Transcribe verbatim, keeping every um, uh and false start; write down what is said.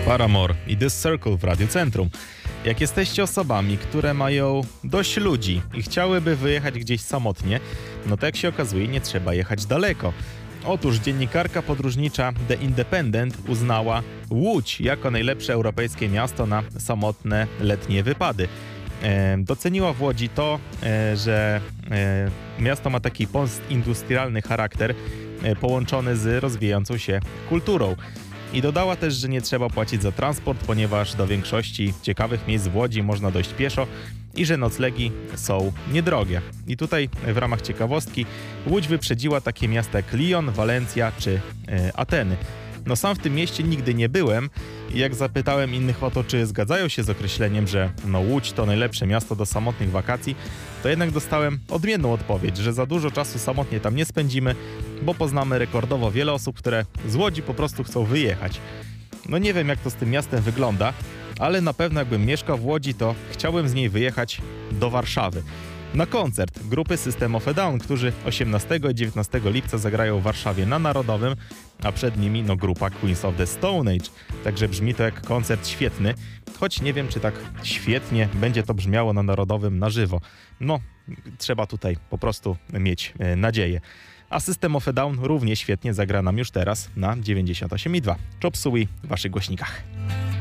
Paramore i The Circle w Radiu Centrum. Jak jesteście osobami, które mają dość ludzi i chciałyby wyjechać gdzieś samotnie, no to jak się okazuje, nie trzeba jechać daleko. Otóż dziennikarka podróżnicza The Independent uznała Łódź jako najlepsze europejskie miasto na samotne letnie wypady. E, doceniła w Łodzi to, e, że e, miasto ma taki postindustrialny charakter e, połączony z rozwijającą się kulturą. I dodała też, że nie trzeba płacić za transport, ponieważ do większości ciekawych miejsc w Łodzi można dojść pieszo i że noclegi są niedrogie. I tutaj w ramach ciekawostki Łódź wyprzedziła takie miasta jak Lyon, Walencja czy e, Ateny. No sam w tym mieście nigdy nie byłem i jak zapytałem innych o to, czy zgadzają się z określeniem, że no Łódź to najlepsze miasto do samotnych wakacji, to jednak dostałem odmienną odpowiedź, że za dużo czasu samotnie tam nie spędzimy, bo poznamy rekordowo wiele osób, które z Łodzi po prostu chcą wyjechać. No nie wiem, jak to z tym miastem wygląda, ale na pewno jakbym mieszkał w Łodzi, to chciałbym z niej wyjechać do Warszawy na koncert grupy System of a Down, którzy osiemnastego i dziewiętnastego lipca zagrają w Warszawie na Narodowym, a przed nimi no grupa Queens of the Stone Age. Także brzmi to jak koncert świetny, choć nie wiem, czy tak świetnie będzie to brzmiało na Narodowym na żywo. No, trzeba tutaj po prostu mieć e, nadzieję. A System of a Down równie świetnie zagra nam już teraz na dziewięćdziesiąt osiem i dwa. Chop Suey w waszych głośnikach.